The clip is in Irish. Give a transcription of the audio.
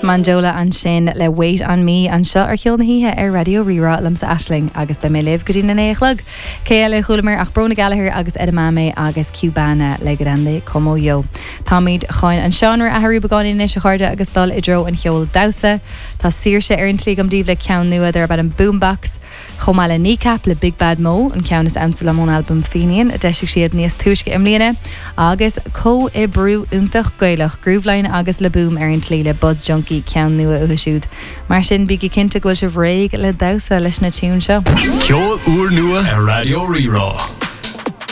Manjola an sin le Wait on Me an seo ar cheol na híthe ar Radio Rira lam sa Ashling agus be mé libh go dtí na éachlog. Céile chulamar ach Brona Gallagher agus Edamame agus Cubana le grande como yo. Támid cháin an seanra a harú begáin inis a chuirde agus dul i dro an cheol dausa. Tá síirse ar an tlí am díobh le ceann nua ar about an boombox. Chomáile kneecap le Big Bad Mo an ceann is ansel am album Finian a deisig siad níos túisce imlíana agus có i brú úntach gailech grúvlein agus le boom ar an tlí le Buzz Junkie ceann nua uthisiúd. Mar sin bígi cinnte go se bhréig le dausa leis na tún seo. Ceol úr nua ar Radio Rira.